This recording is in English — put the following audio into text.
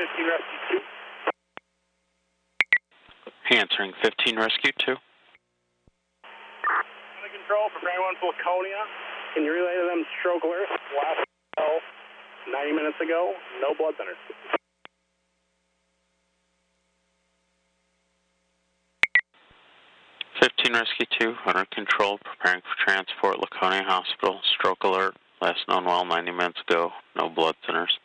15 Rescue 2. Answering 15 Rescue 2. Under control, preparing 1 for Laconia. Can you relay to them stroke alert? Last call 90 minutes ago, no blood thinners. 15 Rescue 2, under control, preparing for transport, Laconia Hospital, stroke alert, last known well 90 minutes ago, no blood thinners.